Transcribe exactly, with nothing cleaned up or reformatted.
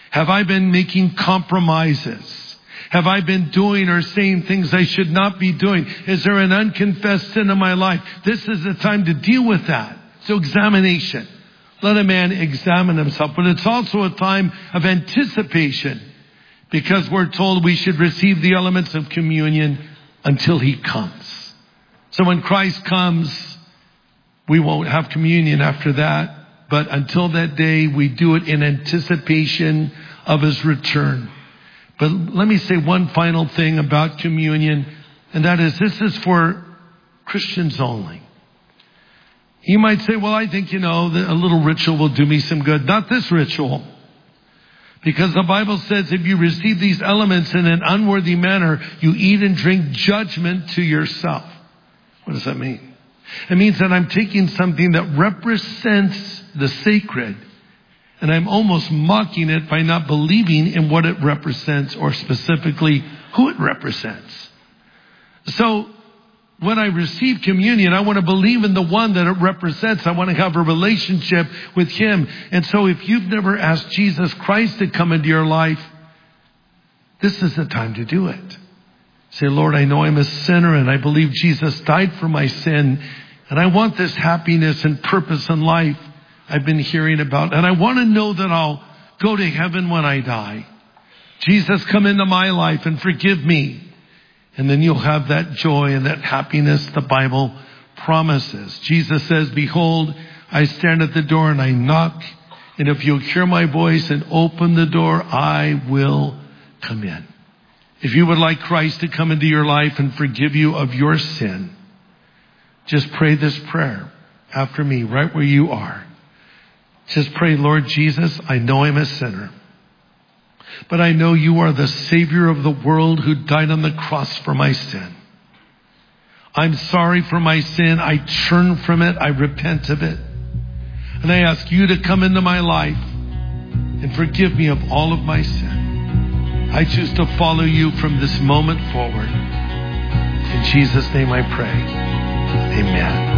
Have I been making compromises? Have I been doing or saying things I should not be doing? Is there an unconfessed sin in my life? This is the time to deal with that. So examination. Let a man examine himself. But it's also a time of anticipation, because we're told we should receive the elements of communion until he comes. So when Christ comes, we won't have communion after that. But until that day, we do it in anticipation of his return. But let me say one final thing about communion, and that is, this is for Christians only. You might say, well, I think, you know, a little ritual will do me some good. Not this ritual. Because the Bible says if you receive these elements in an unworthy manner, you eat and drink judgment to yourself. What does that mean? It means that I'm taking something that represents the sacred, and I'm almost mocking it by not believing in what it represents, or specifically who it represents. So when I receive communion, I want to believe in the one that it represents. I want to have a relationship with him. And so if you've never asked Jesus Christ to come into your life, this is the time to do it. Say, Lord, I know I'm a sinner, and I believe Jesus died for my sin, and I want this happiness and purpose in life I've been hearing about. And I want to know that I'll go to heaven when I die. Jesus, come into my life and forgive me. And then you'll have that joy and that happiness the Bible promises. Jesus says, behold, I stand at the door and I knock. And if you'll hear my voice and open the door, I will come in. If you would like Christ to come into your life and forgive you of your sin, just pray this prayer after me right where you are. Just pray, Lord Jesus, I know I'm a sinner, but I know you are the Savior of the world who died on the cross for my sin. I'm sorry for my sin. I turn from it. I repent of it. And I ask you to come into my life and forgive me of all of my sin. I choose to follow you from this moment forward. In Jesus' name I pray. Amen.